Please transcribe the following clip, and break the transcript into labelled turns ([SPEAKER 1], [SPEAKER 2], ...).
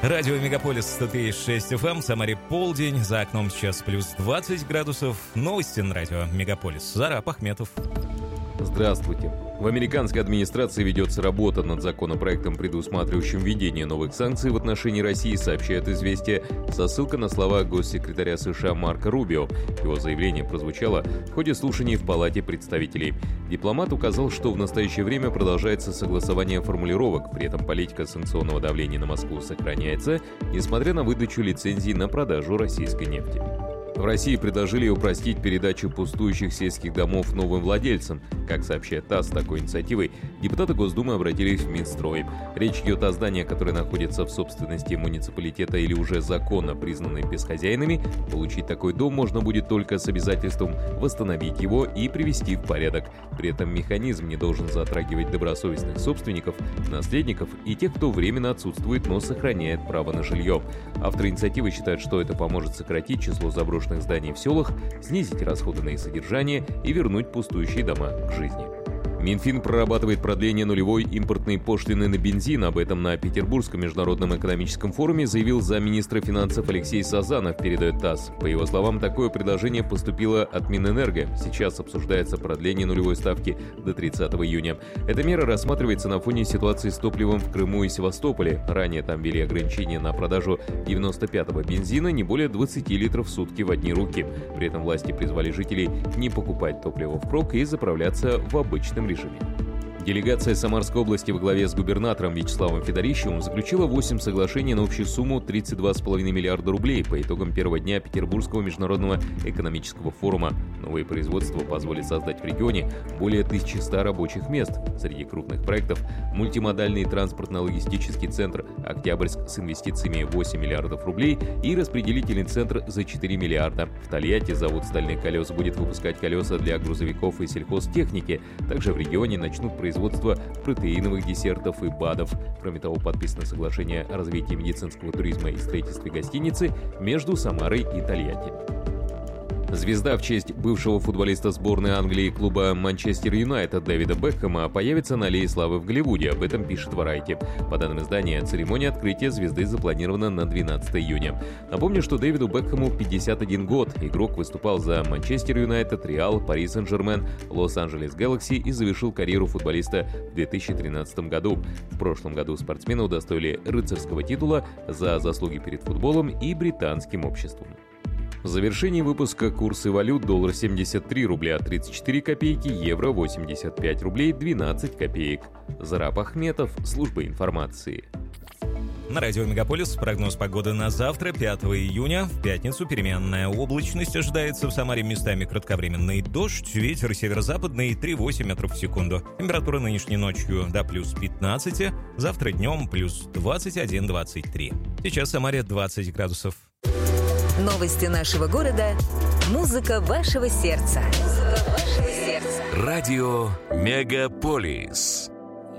[SPEAKER 1] Радио Мегаполис 103.6 FM, в Самаре полдень, за окном сейчас плюс 20 градусов. Новости на радио Мегаполис. Зарап Ахметов.
[SPEAKER 2] Здравствуйте. В американской администрации ведется работа над законопроектом, предусматривающим введение новых санкций в отношении России, сообщает «Известия» со ссылкой на слова госсекретаря США Марко Рубио. Его заявление прозвучало в ходе слушаний в Палате представителей. Дипломат указал, что в настоящее время продолжается согласование формулировок, при этом политика санкционного давления на Москву сохраняется, несмотря на выдачу лицензий на продажу российской нефти. В России предложили упростить передачу пустующих сельских домов новым владельцам. Как сообщает ТАСС, с такой инициативой депутаты Госдумы обратились в Минстрой. Речь идет о здании, которое находится в собственности муниципалитета или уже законно признаны бесхозяйными. Получить такой дом можно будет только с обязательством восстановить его и привести в порядок. При этом механизм не должен затрагивать добросовестных собственников, наследников и тех, кто временно отсутствует, но сохраняет право на жилье. Авторы инициативы считают, что это поможет сократить число заброшенных зданий в селах, снизить расходы на их содержание и вернуть пустующие дома к жизни. Минфин прорабатывает продление нулевой импортной пошлины на бензин. Об этом на Петербургском международном экономическом форуме заявил замминистра финансов Алексей Сазанов, передает ТАСС. По его словам, такое предложение поступило от Минэнерго. Сейчас обсуждается продление нулевой ставки до 30 июня. Эта мера рассматривается на фоне ситуации с топливом в Крыму и Севастополе. Ранее там ввели ограничения на продажу 95-го бензина не более 20 литров в сутки в одни руки. При этом власти призвали жителей не покупать топливо впрок и заправляться в обычном режиме. Делегация Самарской области во главе с губернатором Вячеславом Федорищевым заключила 8 соглашений на общую сумму 32,5 миллиарда рублей по итогам первого дня Петербургского международного экономического форума. Новые производства позволят создать в регионе более 1100 рабочих мест. Среди крупных проектов – мультимодальный транспортно-логистический центр «Октябрьск» с инвестициями 8 миллиардов рублей и распределительный центр за 4 миллиарда. В Тольятти завод стальных колес будет выпускать колеса для грузовиков и сельхозтехники. Также в регионе начнут производство протеиновых десертов и БАДов. Кроме того, подписано соглашение о развитии медицинского туризма и строительстве гостиницы между Самарой и Тольятти. Звезда в честь бывшего футболиста сборной Англии и клуба Манчестер Юнайтед Дэвида Бекхэма появится на Аллее Славы в Голливуде, об этом пишет Variety. По данным издания, церемония открытия звезды запланирована на 12 июня. Напомню, что Дэвиду Бекхэму 51 год. Игрок выступал за Манчестер Юнайтед, Реал, Пари Сен-Жермен, Лос-Анджелес Гэлакси и завершил карьеру футболиста в 2013 году. В прошлом году спортсмена удостоили рыцарского титула за заслуги перед футболом и британским обществом. В завершении выпуска курсы валют: доллар 73 рубля 34 копейки, евро 85 рублей 12 копеек. Зарап Ахметов, служба информации.
[SPEAKER 1] На радио Мегаполис прогноз погоды на завтра, 5 июня. В пятницу переменная облачность ожидается, в Самаре местами кратковременный дождь, ветер северо-западный 3,8 метров в секунду. Температура нынешней ночью до плюс 15, завтра днем плюс 21-23. Сейчас в Самаре 20 градусов.
[SPEAKER 3] Новости нашего города. Музыка вашего сердца.
[SPEAKER 4] Радио Мегаполис.